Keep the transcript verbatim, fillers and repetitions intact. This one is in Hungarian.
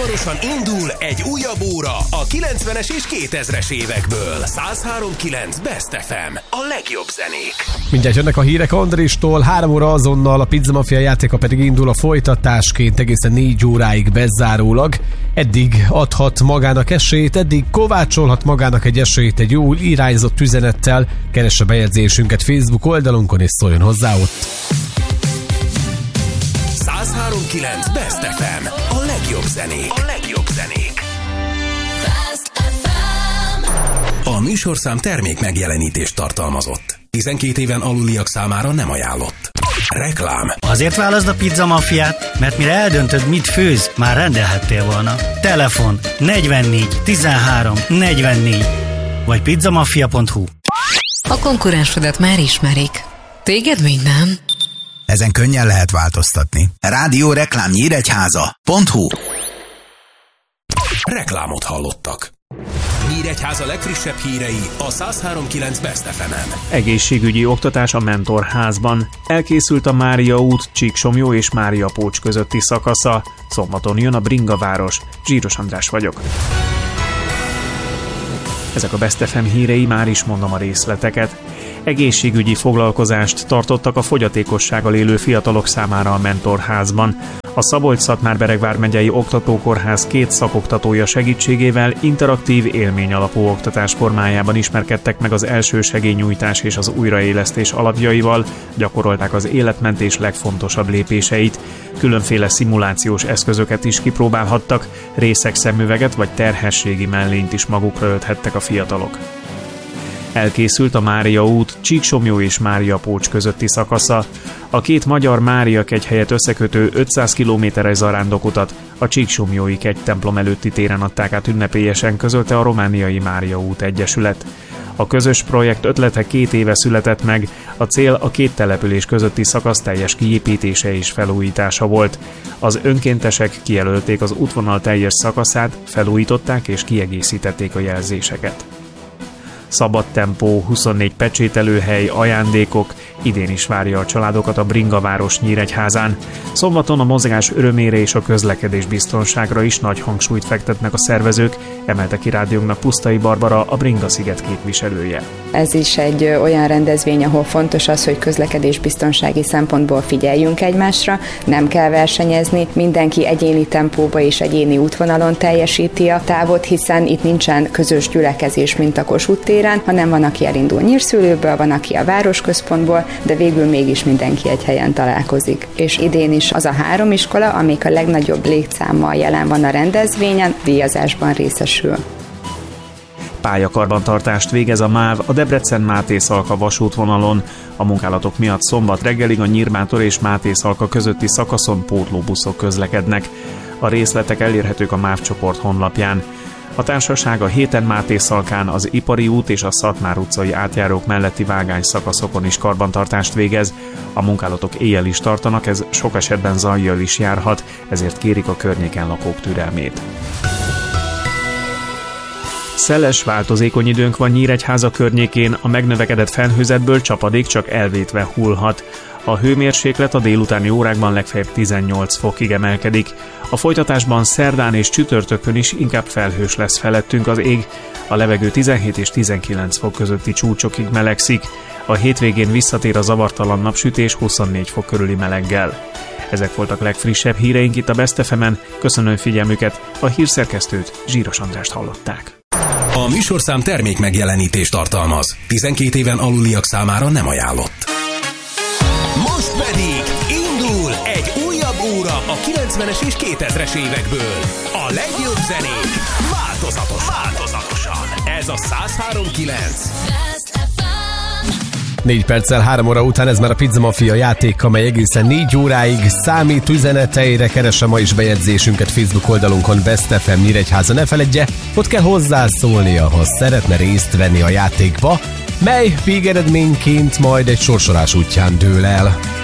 Hamarosan indul egy újabb óra a kilencvenes és kétezres évekből. száz három kilenc Best ef em. A legjobb zenék. Mindjárt jönnek a hírek Andristól, három óra azonnal, a Pizza Mafia játéka pedig indul a folytatásként egészen négy óráig bezárólag. Eddig adhat magának esélyt, eddig kovácsolhat magának egy esélyt egy jól irányzott üzenettel. Keresse bejegyzésünket Facebook oldalunkon és szóljon hozzá ott. száz három kilenc Best ef em. A legjobb zenék. A legjobb zenék. A műsorszám termék megjelenítést tartalmazott. tizenkét éven aluliak számára nem ajánlott. Reklám. Azért válaszd a Pizza Mafiát, mert mire eldöntöd, mit főz, már rendelhettél volna. Telefon negyvennégy tizenhárom negyvennégy vagy pizzamafia pont hu. A konkurensodat már ismerik. Téged még nem? Ezen könnyen lehet változtatni. Rádió reklám nyíregyháza pont hu. Reklámot hallottak. Nyíregyháza legfrissebb hírei a száz három kilenc Best ef emen. Egészségügyi oktatás a Mentorházban. Elkészült a Mária út, Csíksomlyó és Mária Pócs közötti szakasza. Szombaton jön a Bringaváros. Zsíros András vagyok. Ezek a Best ef em hírei, már is mondom a részleteket. Egészségügyi foglalkozást tartottak a fogyatékossággal élő fiatalok számára a Mentorházban. A Szabolcs-Szatmár-Beregvár megyei oktatókórház két szakoktatója segítségével interaktív élmény alapú oktatás formájában ismerkedtek meg az elsősegélynyújtás és az újraélesztés alapjaival, gyakorolták az életmentés legfontosabb lépéseit. Különféle szimulációs eszközöket is kipróbálhattak, részegszemüveget vagy terhességi mellényt is magukra ölthettek a fiatalok. Elkészült a Mária út, Csíksomlyó és Mária Pócs közötti szakasza. A két magyar Mária kegyhelyet összekötő ötszáz kilométeres zarándokutat a Csíksomlyói kegytemplom előtti téren adták át ünnepélyesen, közölte a Romániai Mária út Egyesület. A közös projekt ötlete két éve született meg, a cél a két település közötti szakasz teljes kiépítése és felújítása volt. Az önkéntesek kijelölték az útvonal teljes szakaszát, felújították és kiegészítették a jelzéseket. Szabad tempó, huszonnégy pecsételőhely, ajándékok, idén is várja a családokat a Bringaváros Nyíregyházán. Szombaton a mozgás örömére és a közlekedés biztonságra is nagy hangsúlyt fektetnek a szervezők, emelte ki rádiónknak Pusztai Barbara, a Bringa-sziget képviselője. Ez is egy olyan rendezvény, ahol fontos az, hogy közlekedés biztonsági szempontból figyeljünk egymásra, nem kell versenyezni, mindenki egyéni tempóba és egyéni útvonalon teljesíti a távot, hiszen itt nincsen közös gyülekezés, mint a Kossuth téren, hanem van, aki elindul Nyírszülőből, van, aki a városközpontból, de végül mégis mindenki egy helyen találkozik. És idén is az a három iskola, amelyik a legnagyobb létszámmal jelen van a rendezvényen, díjazásban részesül. Pályakarbantartást végez a MÁV a Debrecen-Mátészalka vasútvonalon. A munkálatok miatt szombat reggelig a Nyírbátor és Mátészalka közötti szakaszon pótlóbuszok közlekednek. A részletek elérhetők a MÁV csoport honlapján. A társaság a héten Mátészalkán, az Ipari út és a Szatmár utcai átjárók melletti vágány szakaszokon is karbantartást végez. A munkálatok éjjel is tartanak, ez sok esetben zajjal is járhat, ezért kérik a környéken lakók türelmét. Szeles, változékony időnk van Nyíregyháza környékén, a megnövekedett felhőzetből csapadék csak elvétve hullhat. A hőmérséklet a délutáni órákban legfeljebb tizennyolc fokig emelkedik. A folytatásban szerdán és csütörtökön is inkább felhős lesz felettünk az ég, a levegő tizenhét és tizenkilenc fok közötti csúcsokig melegszik. A hétvégén visszatér a zavartalan napsütés huszonnégy fok körüli meleggel. Ezek voltak legfrissebb híreink itt a Best ef emen. Köszönöm figyelmüket, a hírszerkesztőt, Zsíros Andrást hallották. A műsorszám termék megjelenítést tartalmaz. tizenkét éven aluliak számára nem ajánlott. Most pedig indul egy újabb óra a kilencvenes és kétezres évekből. A legjobb zenék változatosan. változatosan. Ez a száz három kilenc. Négy perccel három óra után ez már a Pizza Mafia játék, amely egészen négy óráig számít üzeneteire. Keresse ma is bejegyzésünket Facebook oldalunkon, Best ef em Nyíregyháza. Ne feledje, ott kell hozzászólnia, ha szeretne részt venni a játékba, mely végeredményként majd egy sorsolás útján dől el.